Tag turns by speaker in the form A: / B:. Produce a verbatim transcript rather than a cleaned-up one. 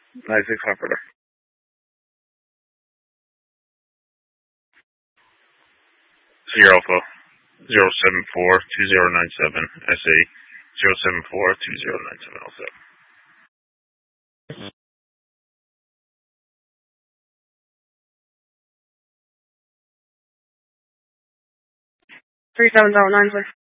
A: nine six Operator. Sierra Alpha zero seven four two zero nine seven S A zero seven four two zero nine seven also.
B: Three seven zero nine six.